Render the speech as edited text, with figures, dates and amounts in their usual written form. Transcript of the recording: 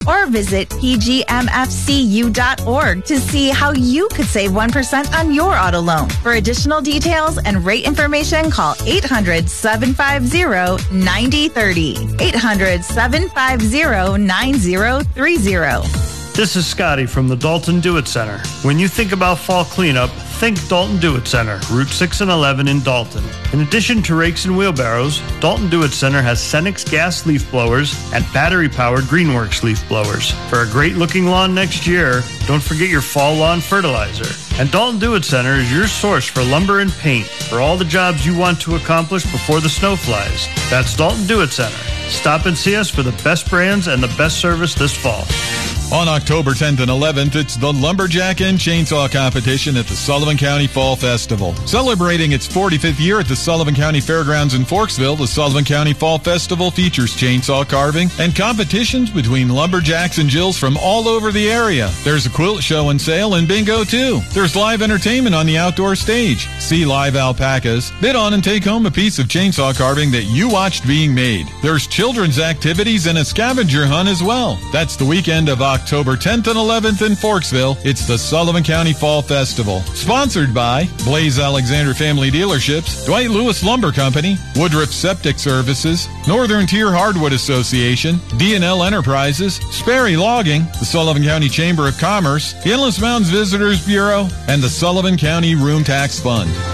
or visit pgmfcu.org to see how you could save 1% on your auto loan. For additional details and rate information, call 800-750-9030. 800-750-9030. This is Scotty from the Dalton Do It Center. When you think about fall cleanup, think Dalton Do It Center, Route 6 and 11 in Dalton. In addition to rakes and wheelbarrows, Dalton Do It Center has Cenex gas leaf blowers and battery-powered Greenworks leaf blowers. For a great-looking lawn next year, don't forget your fall lawn fertilizer. And Dalton Do It Center is your source for lumber and paint for all the jobs you want to accomplish before the snow flies. That's Dalton Do It Center. Stop and see us for the best brands and the best service this fall. On October 10th and 11th, it's the Lumberjack and Chainsaw Competition at the Sullivan County Fall Festival. Celebrating its 45th year at the Sullivan County Fairgrounds in Forksville, the Sullivan County Fall Festival features chainsaw carving and competitions between lumberjacks and Jills from all over the area. There's a quilt show and sale and bingo, too. There's live entertainment on the outdoor stage. See live alpacas, bid on and take home a piece of chainsaw carving that you watched being made. There's children's activities and a scavenger hunt as well. That's the weekend of October 10th and 11th in Forksville. It's the Sullivan County Fall Festival. Sponsored by Blaze Alexander Family Dealerships, Dwight Lewis Lumber Company, Woodruff Septic Services, Northern Tier Hardwood Association, D&L Enterprises, Sperry Logging, the Sullivan County Chamber of Commerce, the Endless Mountains Visitors Bureau, and the Sullivan County Room Tax Fund.